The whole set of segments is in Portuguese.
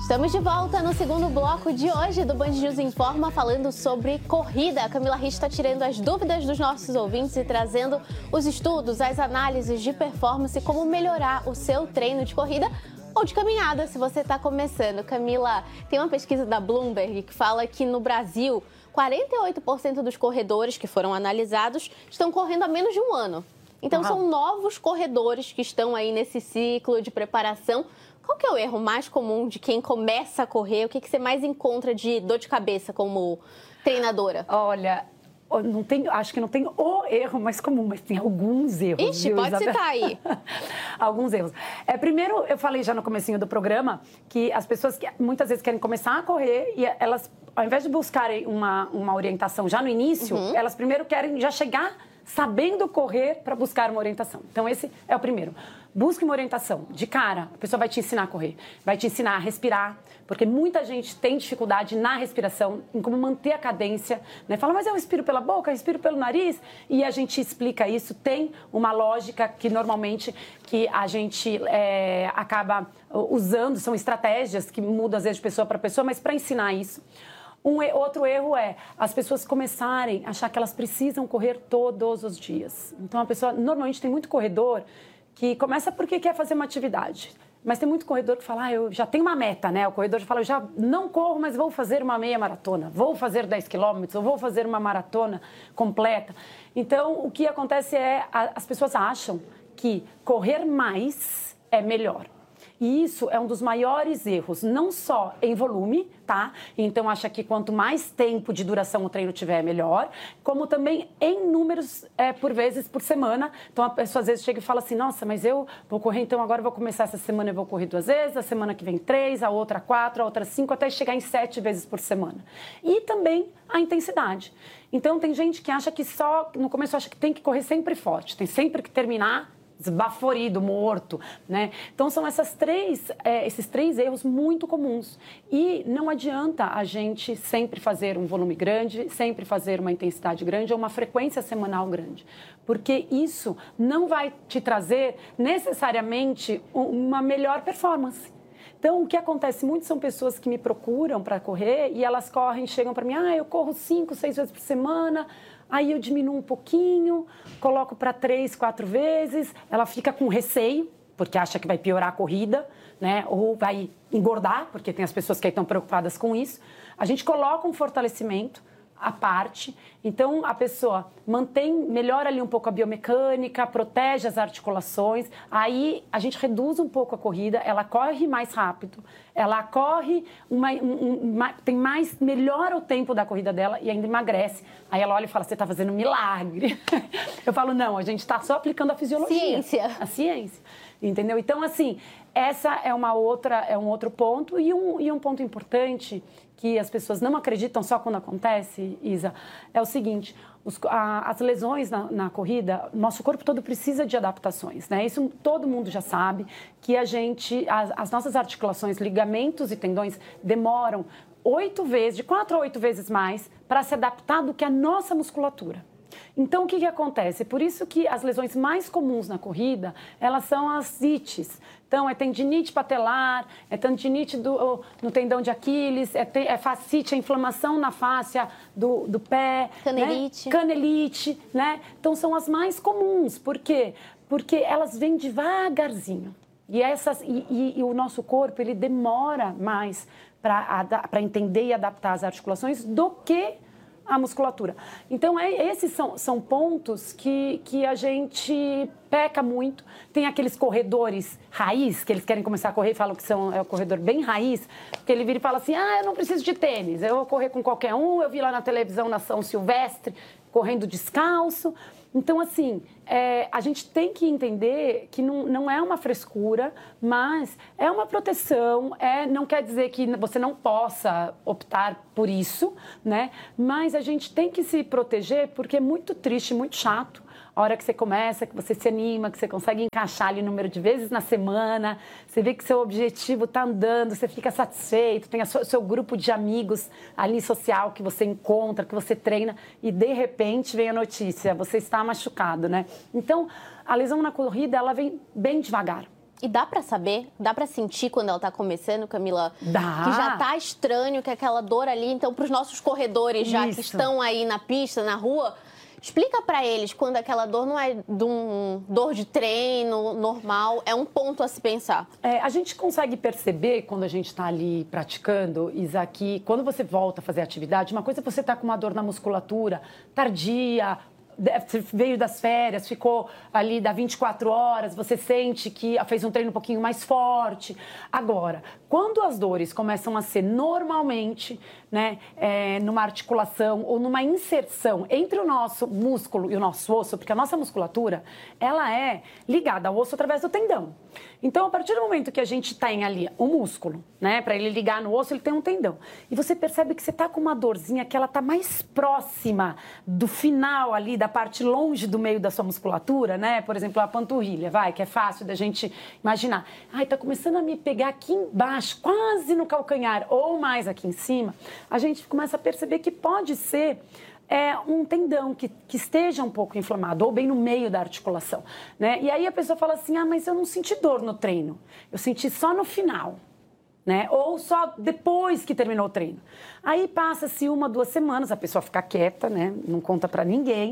Estamos de volta no segundo bloco de hoje do Band News Informa, falando sobre corrida. A Camila Risch está tirando as dúvidas dos nossos ouvintes e trazendo os estudos, as análises de performance, como melhorar o seu treino de corrida ou de caminhada, se você está começando. Camila, tem uma pesquisa da Bloomberg que fala que no Brasil, 48% dos corredores que foram analisados estão correndo há menos de um ano. Então, são novos corredores que estão aí nesse ciclo de preparação. Qual que é o erro mais comum de quem começa a correr? O que você mais encontra de dor de cabeça como treinadora? Olha, acho que não tem o erro mais comum, mas tem alguns erros. Ixi, pode citar aí. Alguns erros. Primeiro, eu falei já no comecinho do programa que as pessoas que muitas vezes querem começar a correr e elas, ao invés de buscarem uma orientação já no início, elas primeiro querem já chegar sabendo correr para buscar uma orientação. Então, esse é o primeiro. Busque uma orientação. De cara, a pessoa vai te ensinar a correr, vai te ensinar a respirar, porque muita gente tem dificuldade na respiração, em como manter a cadência, né? Fala, mas eu respiro pela boca, eu respiro pelo nariz, e a gente explica isso. Tem uma lógica que normalmente que a gente acaba usando, são estratégias que mudam às vezes de pessoa para pessoa, mas para ensinar isso. Outro erro é as pessoas começarem a achar que elas precisam correr todos os dias. Então, a pessoa, normalmente tem muito corredor que começa porque quer fazer uma atividade. Mas tem muito corredor que fala, eu já tenho uma meta, né? O corredor já fala, eu já não corro, mas vou fazer uma meia maratona, vou fazer 10 quilômetros, ou vou fazer uma maratona completa. Então, o que acontece é, as pessoas acham que correr mais é melhor. E isso é um dos maiores erros, não só em volume, tá? Então, acha que quanto mais tempo de duração o treino tiver, melhor, como também em números, por vezes, por semana. Então, a pessoa às vezes chega e fala assim, nossa, mas eu vou correr, então agora eu vou começar essa semana, eu vou correr 2 vezes, a semana que vem 3, a outra 4, a outra 5, até chegar em 7 vezes por semana. E também a intensidade. Então, tem gente que acha que só, no começo, acha que tem que correr sempre forte, tem sempre que terminar esbaforido, morto, né? Então, são esses três erros muito comuns. E não adianta a gente sempre fazer um volume grande, sempre fazer uma intensidade grande ou uma frequência semanal grande, porque isso não vai te trazer necessariamente uma melhor performance. Então, o que acontece muito são pessoas que me procuram para correr e elas chegam para mim, eu corro 5, 6 vezes por semana, aí eu diminuo um pouquinho, coloco para 3, 4 vezes, ela fica com receio, porque acha que vai piorar a corrida, né? Ou vai engordar, porque tem as pessoas que estão preocupadas com isso. A gente coloca um fortalecimento à parte, então a pessoa melhora ali um pouco a biomecânica, protege as articulações, aí a gente reduz um pouco a corrida, ela corre mais rápido, ela corre, melhora o tempo da corrida dela e ainda emagrece. Aí ela olha e fala, você está fazendo um milagre. Eu falo, não, a gente está só aplicando a fisiologia. Ciência. A ciência, entendeu? Então, assim, essa é um outro ponto e um ponto importante que as pessoas não acreditam só quando acontece, Isa, é o seguinte, as lesões na corrida, nosso corpo todo precisa de adaptações, né? Isso todo mundo já sabe, que as nossas articulações, ligamentos e tendões demoram 4 a 8 vezes mais para se adaptar do que a nossa musculatura. Então, o que acontece? Por isso que as lesões mais comuns na corrida, elas são as ites. Então, é tendinite patelar, é tendinite no tendão de Aquiles, é fascite, é inflamação na fáscia do pé. Canelite. Né? Canelite, né? Então, são as mais comuns. Por quê? Porque elas vêm devagarzinho. E o nosso corpo, ele demora mais para entender e adaptar as articulações do que a musculatura. Então, esses são pontos que a gente peca muito. Tem aqueles corredores raiz, que eles querem começar a correr e falam que é o corredor bem raiz, porque ele vira e fala assim, eu não preciso de tênis, eu vou correr com qualquer um, eu vi lá na televisão na São Silvestre, correndo descalço. Então, assim, a gente tem que entender que não é uma frescura, mas é uma proteção, não quer dizer que você não possa optar por isso, né? Mas a gente tem que se proteger porque é muito triste, muito chato a hora que você começa, que você se anima, que você consegue encaixar ali o número de vezes na semana, você vê que seu objetivo está andando, você fica satisfeito, tem o seu grupo de amigos ali social que você encontra, que você treina e de repente vem a notícia, você está machucado, né? Então, a lesão na corrida, ela vem bem devagar. E dá pra saber, dá pra sentir quando ela tá começando, Camila? Dá. Que já tá estranho, que aquela dor ali. Então, pros nossos corredores já que estão aí na pista, na rua, explica pra eles quando aquela dor não é dor de treino normal, é um ponto a se pensar. A gente consegue perceber quando a gente tá ali praticando, Isa, que quando você volta a fazer atividade, uma coisa é você tá com uma dor na musculatura, tardia, veio das férias, ficou ali dá 24 horas, você sente que fez um treino um pouquinho mais forte. Agora, quando as dores começam a ser normalmente, né, numa articulação ou numa inserção entre o nosso músculo e o nosso osso, porque a nossa musculatura, ela é ligada ao osso através do tendão. Então, a partir do momento que a gente tem ali o músculo, né, para ele ligar no osso, ele tem um tendão. E você percebe que você tá com uma dorzinha que ela tá mais próxima do final ali, da parte longe do meio da sua musculatura, né? Por exemplo, a panturrilha, que é fácil da gente imaginar. Ai, tá começando a me pegar aqui embaixo, quase no calcanhar, ou mais aqui em cima. A gente começa a perceber que pode ser um tendão que esteja um pouco inflamado, ou bem no meio da articulação, né? E aí a pessoa fala assim, mas eu não senti dor no treino, eu senti só no final, né? Ou só depois que terminou o treino. Aí passa-se 1, 2 semanas, a pessoa fica quieta, né? Não conta pra ninguém.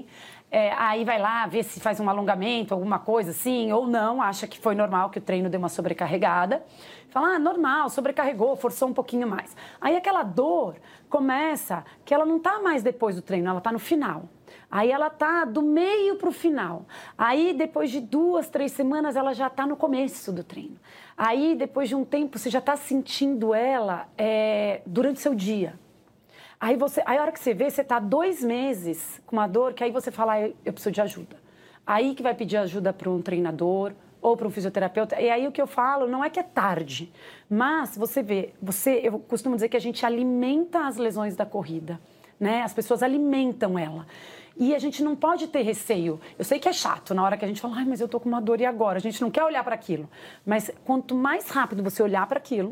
Aí vai lá ver se faz um alongamento, alguma coisa assim, ou não, acha que foi normal, que o treino deu uma sobrecarregada. Fala, normal, sobrecarregou, forçou um pouquinho mais. Aí aquela dor começa, que ela não tá mais depois do treino, ela tá no final. Aí ela tá do meio pro final. Aí depois de 2, 3 semanas ela já tá no começo do treino. Aí depois de um tempo você já tá sentindo ela durante o seu dia. Aí a hora que você vê, você tá 2 meses com uma dor que aí você fala, eu preciso de ajuda. Aí que vai pedir ajuda para um treinador ou para um fisioterapeuta. E aí o que eu falo não é que é tarde, mas você vê, eu costumo dizer que a gente alimenta as lesões da corrida, né? As pessoas alimentam ela. E a gente não pode ter receio. Eu sei que é chato na hora que a gente fala, mas eu tô com uma dor e agora? A gente não quer olhar para aquilo. Mas quanto mais rápido você olhar para aquilo,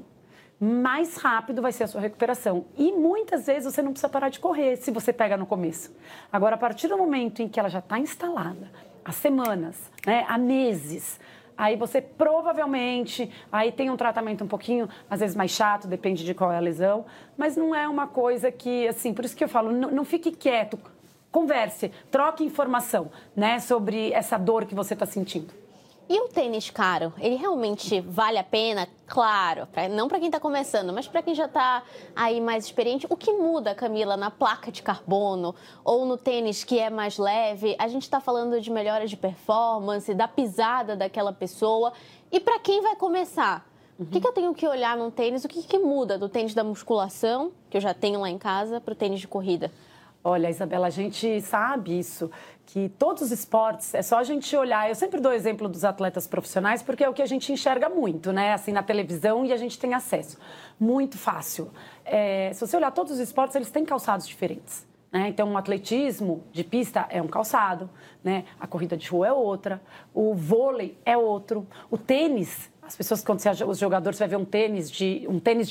mais rápido vai ser a sua recuperação. E muitas vezes você não precisa parar de correr se você pega no começo. Agora, a partir do momento em que ela já está instalada, há semanas, né, há meses, aí você provavelmente, aí tem um tratamento um pouquinho, às vezes mais chato, depende de qual é a lesão, mas não é uma coisa que, assim, por isso que eu falo, não fique quieto, converse, troque informação, né, sobre essa dor que você está sentindo. E o tênis caro, ele realmente vale a pena? Claro, não para quem está começando, mas para quem já está aí mais experiente. O que muda, Camila, na placa de carbono ou no tênis que é mais leve? A gente está falando de melhoras de performance, da pisada daquela pessoa. E para quem vai começar? O que eu tenho que olhar num tênis? O que muda do tênis da musculação, que eu já tenho lá em casa, para o tênis de corrida? Olha, Isabela, a gente sabe isso, que todos os esportes, é só a gente olhar. Eu sempre dou o exemplo dos atletas profissionais, porque é o que a gente enxerga muito, né? Assim, na televisão, e a gente tem acesso. Muito fácil. Se você olhar todos os esportes, eles têm calçados diferentes, né? Então, o atletismo de pista é um calçado, né? A corrida de rua é outra, o vôlei é outro, o tênis... As pessoas, quando os jogadores, você vai ver um tênis de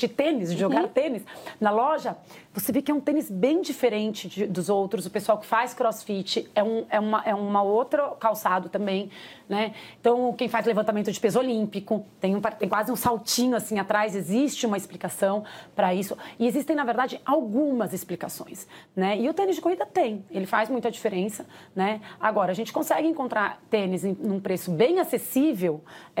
jogar tênis na loja, você vê que é um tênis bem diferente dos outros. O pessoal que faz crossfit é uma outra calçado também, né? Então, quem faz levantamento de peso olímpico, tem quase um saltinho assim atrás, existe uma explicação para isso. E existem, na verdade, algumas explicações, né? E o tênis de corrida ele faz muita diferença, né? Agora, a gente consegue encontrar tênis num preço bem acessível,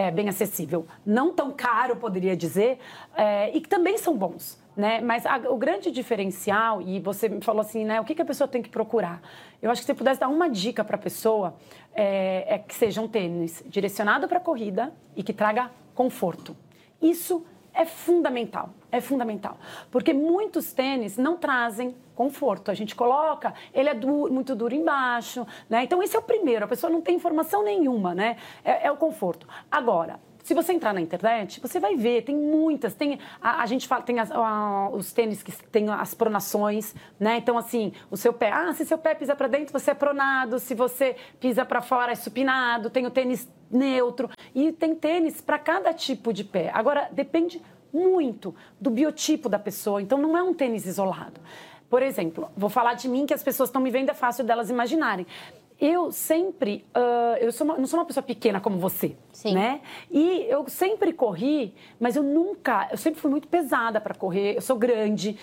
não tão caro, poderia dizer, e que também são bons, né? Mas o grande diferencial, e você me falou assim, né? O que a pessoa tem que procurar? Eu acho que se você pudesse dar uma dica para a pessoa, é que seja um tênis direcionado para a corrida e que traga conforto. Isso é fundamental, porque muitos tênis não trazem conforto. A gente coloca, ele é muito duro embaixo, né? Então, esse é o primeiro, a pessoa não tem informação nenhuma, né? É o conforto. Agora, se você entrar na internet, você vai ver, tem muitas, a gente fala, tem os tênis que tem as pronações, né? Então, assim, o seu pé, se seu pé pisa para dentro, você é pronado, se você pisa para fora, é supinado, tem o tênis neutro, e tem tênis para cada tipo de pé. Agora, depende muito do biotipo da pessoa, então não é um tênis isolado. Por exemplo, vou falar de mim, que as pessoas estão me vendo, é fácil delas imaginarem. eu sempre, não sou uma pessoa pequena como você, Sim. né? E eu sempre corri, mas eu sempre fui muito pesada para correr, eu sou grande,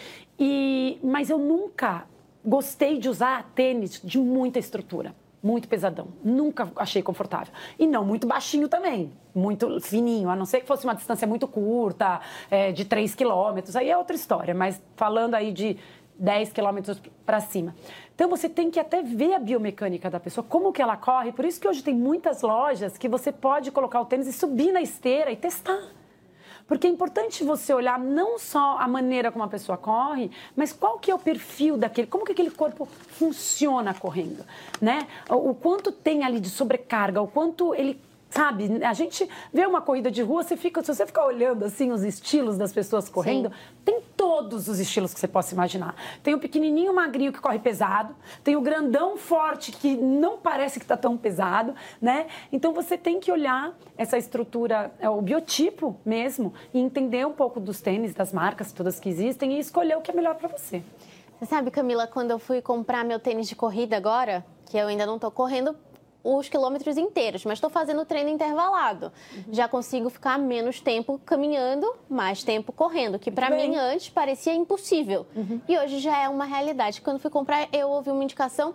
mas eu nunca gostei de usar tênis de muita estrutura, muito pesadão, nunca achei confortável. E não muito baixinho também, muito fininho, a não ser que fosse uma distância muito curta, de 3 quilômetros, aí é outra história, mas falando aí de 10 quilômetros para cima. Então, você tem que até ver a biomecânica da pessoa, como que ela corre. Por isso que hoje tem muitas lojas que você pode colocar o tênis e subir na esteira e testar. Porque é importante você olhar não só a maneira como a pessoa corre, mas qual que é o perfil daquele, como que aquele corpo funciona correndo, né? O quanto tem ali de sobrecarga, o quanto ele... Sabe, a gente vê uma corrida de rua, se você ficar olhando assim os estilos das pessoas correndo, sim, tem todos os estilos que você possa imaginar. Tem o pequenininho magrinho que corre pesado, tem o grandão forte que não parece que está tão pesado, né? Então você tem que olhar essa estrutura, o biotipo mesmo, e entender um pouco dos tênis, das marcas todas que existem e escolher o que é melhor para você. Você sabe, Camila, quando eu fui comprar meu tênis de corrida agora, que eu ainda não estou correndo os quilômetros inteiros, mas estou fazendo treino intervalado. Já consigo ficar menos tempo caminhando, mais tempo correndo, que para mim antes parecia impossível. E hoje já é uma realidade. Quando fui comprar, eu ouvi uma indicação,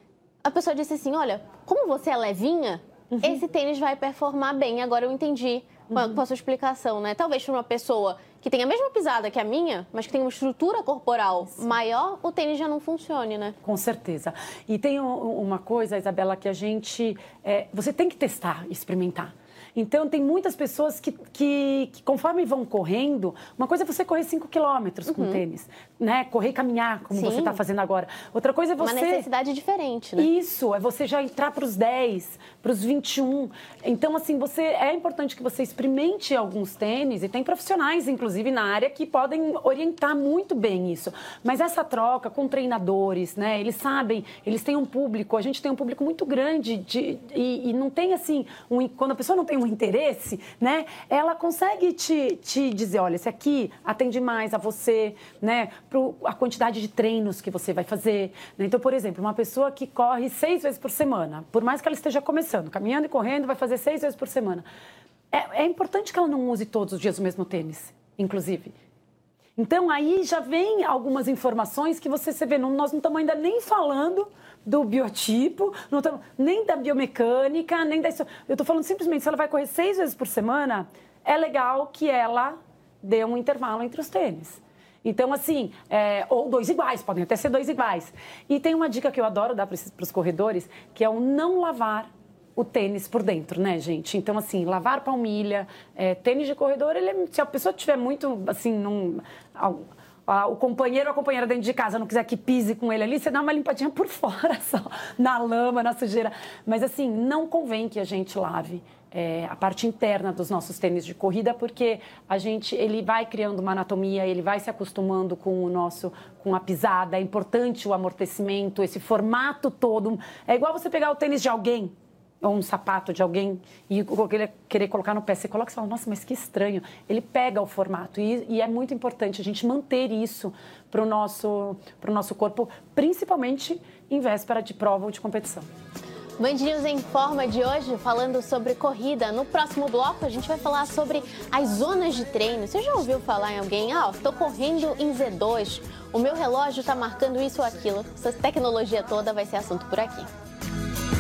a pessoa disse assim, olha, como você é levinha, esse tênis vai performar bem. Agora eu entendi com a sua explicação, né? Talvez para uma pessoa que tem a mesma pisada que a minha, mas que tem uma estrutura corporal maior, o tênis já não funcione, né? Com certeza. E tem uma coisa, Isabela, que a gente... você tem que testar, experimentar. Então, tem muitas pessoas que conforme vão correndo, uma coisa é você correr 5 quilômetros com tênis, né? Correr e caminhar, como você está fazendo agora. Outra coisa é você... Uma necessidade diferente, né? Isso, é você já entrar para os 10, para os 21. Então, assim, é importante que você experimente alguns tênis, e tem profissionais, inclusive, na área, que podem orientar muito bem isso. Mas essa troca com treinadores, né? Eles sabem, eles têm um público, a gente tem um público muito grande, e não tem, assim, quando a pessoa não tem um interesse, né? Ela consegue te dizer, olha, esse aqui atende mais a você, né? A quantidade de treinos que você vai fazer. Né? Então, por exemplo, uma pessoa que corre 6 vezes por semana, por mais que ela esteja começando, caminhando e correndo, vai fazer 6 vezes por semana. É importante que ela não use todos os dias o mesmo tênis, inclusive. Então, aí já vem algumas informações que você vê, nós não estamos ainda nem falando do biotipo, nem da biomecânica, nem da... Eu estou falando simplesmente, se ela vai correr 6 vezes por semana, é legal que ela dê um intervalo entre os tênis. Então, assim, ou 2 iguais, podem até ser 2 iguais. E tem uma dica que eu adoro dar para os corredores, que é o não lavar o tênis por dentro, né, gente? Então, assim, lavar palmilha, tênis de corredor, se a pessoa tiver muito, assim, o companheiro ou a companheira dentro de casa não quiser que pise com ele ali, você dá uma limpadinha por fora só, na lama, na sujeira. Mas, assim, não convém que a gente lave a parte interna dos nossos tênis de corrida, porque ele vai criando uma anatomia, ele vai se acostumando com a pisada, é importante o amortecimento, esse formato todo. É igual você pegar o tênis de alguém, ou um sapato de alguém, e querer colocar no pé. Você coloca e fala, nossa, mas que estranho. Ele pega o formato, e é muito importante a gente manter isso para o nosso corpo, principalmente em véspera de prova ou de competição. Band News em Forma de hoje, falando sobre corrida. No próximo bloco, a gente vai falar sobre as zonas de treino. Você já ouviu falar em alguém? Estou correndo em Z2, o meu relógio está marcando isso ou aquilo. Essa tecnologia toda vai ser assunto por aqui.